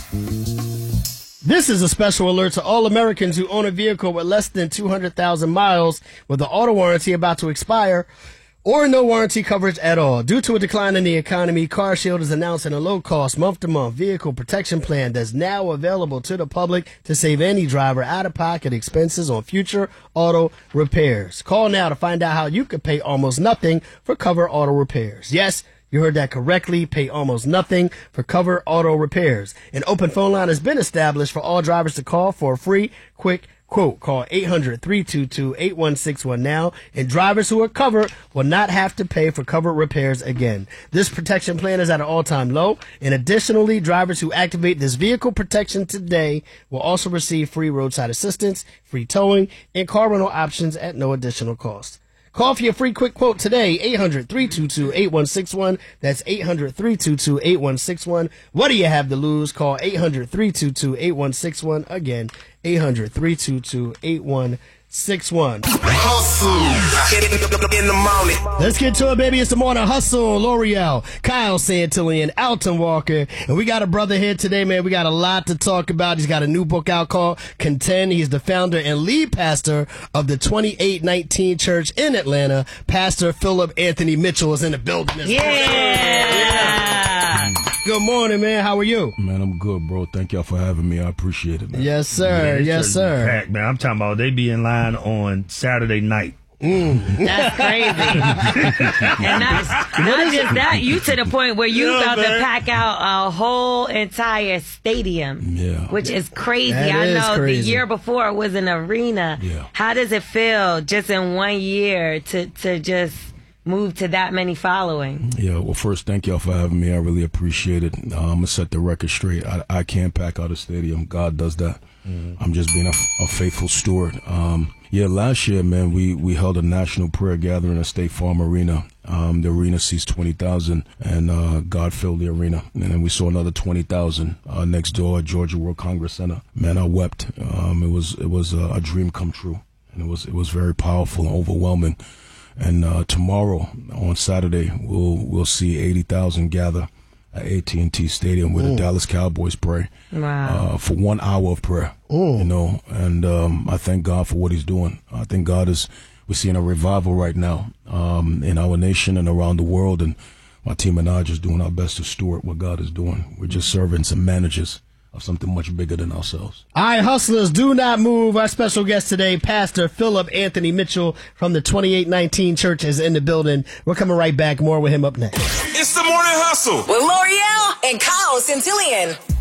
This is a special alert to all Americans who own a vehicle with less than 200,000 miles with the auto warranty about to expire or no warranty coverage at all. Due to a decline in the economy, CarShield is announcing a low-cost, month-to-month vehicle protection plan that's now available to the public to save any driver out-of-pocket expenses on future auto repairs. Call now to find out how you could pay almost nothing for cover auto repairs. Yes, you heard that correctly. Pay almost nothing for cover auto repairs. An open phone line has been established for all drivers to call for a free, quick quote. Call 800-322-8161 now, and drivers who are covered will not have to pay for covered repairs again. This protection plan is at an all-time low, and additionally, drivers who activate this vehicle protection today will also receive free roadside assistance, free towing, and car rental options at no additional cost. Call for your free quick quote today, 800-322-8161. That's 800-322-8161. What do you have to lose? Call 800-322-8161. Again, 800-322-8161. In the morning. Let's get to it, baby. It's the Morning Hustle. L'Oreal, Kyle Santillan, Alton Walker. And we got a brother here today, man. We got a lot to talk about. He's got a new book out called Contend. He's the founder and lead pastor of the 2819 Church in Atlanta. Pastor Philip Anthony Mitchell is in the building. Yeah. Good morning, man. How are you? Man, I'm good, bro. Thank y'all for having me. I appreciate it, man. Yes, sir. Man, yes, sir. Packed, man. I'm talking about they be in line on Saturday night. That's crazy. And not just that, you to the point where you about to pack out a whole entire stadium, which is crazy. I know crazy. The year before it was an arena. Yeah. How does it feel just in 1 year to just move to that many following? Yeah, well, first, thank y'all for having me. I really appreciate it. I'm going to set the record straight. I can't pack out a stadium. God does that. I'm just being a faithful steward. Last year, man, we held a national prayer gathering at State Farm Arena. The arena seats 20,000, and God filled the arena. And then we saw another 20,000 next door at Georgia World Congress Center. Man, I wept. It was a dream come true, and it was very powerful and overwhelming. And tomorrow, on Saturday, we'll see 80,000 gather at AT&T Stadium where the Dallas Cowboys pray for 1 hour of prayer. You know, and I thank God for what He's doing. I think we're seeing a revival right now in our nation and around the world. And my team and I are just doing our best to steward what God is doing. We're just servants and managers of something much bigger than ourselves. All right, hustlers, do not move. Our special guest today, Pastor Philip Anthony Mitchell from the 2819 Church, is in the building. We're coming right back. More with him up next. It's the Morning Hustle with L'Oreal and Kyle Santillan.